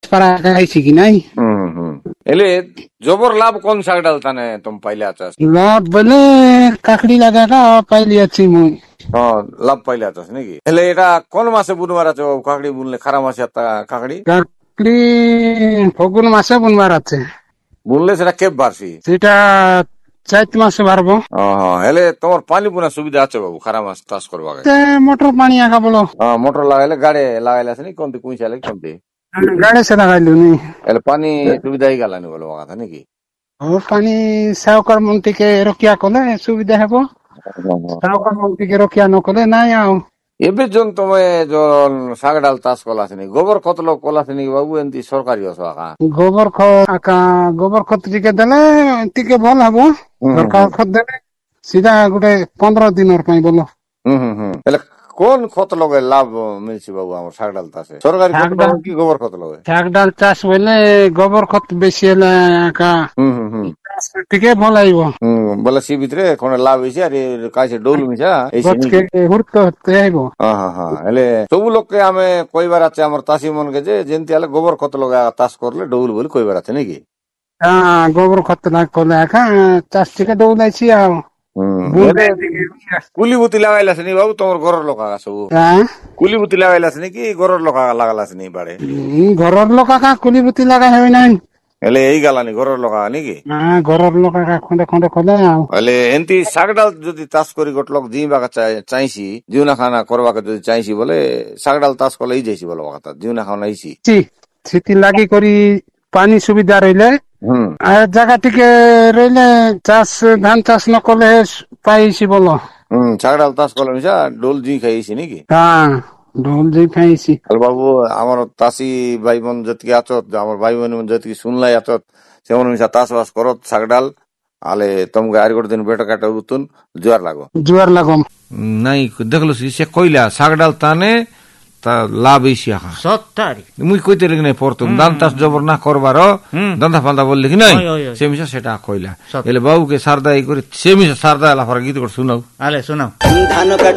পারা খাইছি কি নাই এলে জবর লাভ কোন শাক ডাল তানে তুমি পাইলে আছাস লাভ বলে কাকড়ি লাগা পাইলি আছি মুই লাভ পাইলে আছাস নাকি এলে এটা কোন মাসে বুনবার আছে কাকড়ি বুনলে খারাপ মাসে কাকড়ি কাকড়ি ফগুন মাসে বুনবার আছে বুনলে সেটা কেপ বাড়ছি সেটা চৈত মাসে পারবো হেলে তোমার পানি বুনা সুবিধা আছে বাবু খারাপ মাস চাষ করবা মোটর পানি আঁকা বলো মোটর লাগাইলে গাড়ে লাগাইলে আছে নি কমতি কুইছালে কমতি গাড়ি সে লাগাইলু নি এলে পানি সুবিধা হয়ে গেল বলো কথা নাকি পানি সাউকার মন্ত্রীকে রক্ষা কলে সুবিধা হব সাউকার মন্ত্রীকে রক্ষা নকলে নাই আও ଏବେ ଯୋଉ ତମେ ଯୋଉ ଶାଗ ଡାଲ ଚାଷ କଲାସିନି ଗୋବର ଖତ ଲୋକ କଲାସିନି ବାବୁ ଏମିତି ସରକାରୀ ଅଛ ଗୋବର ଖତ ଟିକେ ଦେଲେ ଟିକେ ଭଲ ହବ ସରକାର ଖତ ଦେଲେ ସିଧା ଗୋଟେ 15 ଦିନର ପାଇଁ ଭଲ ହେଲେ কোন খত লগাই লাভ মিলছে বাবু আমার শাক ডাল চাষে সরকারি খত কি গোবর খত লগাই শাক ডাল চাষ বলে গোবর খত বেশি হলে ଟିକେ ଭଲ ଲାଗିବ ବୋଲେ ସେ ଭିତରେ କଣ ଲାଭ ହେଇଛି ଆରେ କାହିଁ ଡୋଲ ମିଶା ହେଲେ ସବୁ ଲୋକ ଆମେ କହିବାର ଅଛି ଆମର ଚାଷୀ ମନକେ ଯେ ଯେମିତି ହେଲେ ଗୋବର ଖତ ଲଗା ଚାଷ କରିଲେ ଡଉଲ ବୋଲି କହିବାର ଅଛି ନାଇଁ କି ଗୋବର ଖତ କଲେ ଏକା ଚାଷ ଟିକେ ଡଉଲ ଅଛି ଆଉ କୁଲି ବୁତି ଲଗାଇଲାସିନି ବାବୁ ତମର ଘରର ଲୋକ ସବୁ କୁଲି ବୁତି ଲଗାଇଲାସିନି କି ଘରର ଲୋକ ଲଗାଲାସିନି ବାଡେ ଘରର ଲୋକ କୁଲି ବୁତି ଲଗା ହେବି ନାହିଁ ହେଲେ ଏଇ ଗଲାନି ଘରର ଲୋକ ନାଇଁ ଘରର ଲୋକ ଖଣ୍ଡେ ଖଣ୍ଡେ କଲେ ଆଉ ହେଲେ ଏମିତି ଶାଗ ଡାଲ ଯଦି ଚାଷ କରି ଗୋଟେ ଲୋକ ଜିଇବାକୁ ଚାହିଁସି ଜିଉନା ଖାନା କରିବାକୁ ଯଦି ଚାହିଁସି ବୋଲେ ଶାଗ ଡାଲ ଚାଷ କଲେ ହେଇଯାଇଛି ଭଲ କଥା ଜିଉନା ଖାନା ହେଇଛି ସେଥି ଲାଗି କରି ପାନି ସୁବିଧା ରହିଲେ ଜାଗା ଟିକେ ରହିଲେ ଚାଷ ଧାନ ଚାଷ ନ କଲେ ପାଇଛି ଭଲ ଶାଗ ଡାଲ ଚାଷ କଲେ ମିଶା ଡୋଲ ଜି ଖାଇଛି ନାଇଁ କି ଢୋଲ ଯାଇ ଖାଇছি ବାବୁ ଆମର ଚାଷୀ ଭାଇ ମାନେ ଯେତିକି ଅଛ ଆମର ଭାଇ ମାନେ ଯେତିକି ଶୁଣିଲା ଅଛ ସେମାନେ ମିଶା ଚାଷ ବାସ କର ଶାଗ ଡାଲ ଆଲେ ତମକୁ ଆରି ଗୋଟେ ଦିନ ବେଟ କାଟ ଉତୁନ ଜୁଆର ଲାଗ ନାଇଁ ଦେଖଲୁ ସେ କହିଲା ଶାଗ ଡାଲ ତାନେ লাভ হয়েছি মুই কইতে লেগে নাই পড়তাম দান চাষ জবর না করবার দান্দা ফান্দা বললি কি নাই সে মিশা সেটা কইলা এলে বাবুকে সারদা এই করে সে মিশা সারদা এলা গীত করে শোনাও শোনাও ধান কাটি